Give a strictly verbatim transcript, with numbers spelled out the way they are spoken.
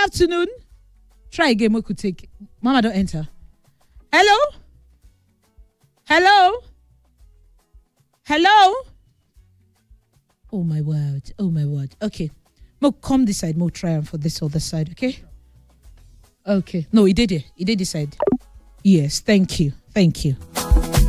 afternoon. Try again. We could take. Mama, don't enter. Hello? Hello? Hello? Oh my word. Oh my word. Okay. Mo, come this side. Mo, try and for this other side. Okay? Okay. No, he did it. He did this side. Yes. Thank you. Thank you.